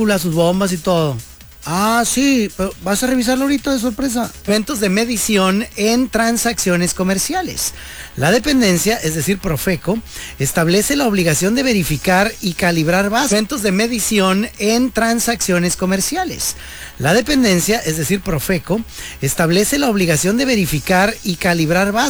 báscula, sus bombas y todo. Ah, sí, pero vas a revisarlo ahorita de sorpresa. Eventos de medición en transacciones comerciales. La dependencia, es decir, Profeco, establece la obligación de verificar y calibrar bases. Eventos de medición en transacciones comerciales. La dependencia, es decir, Profeco, establece la obligación de verificar y calibrar bases.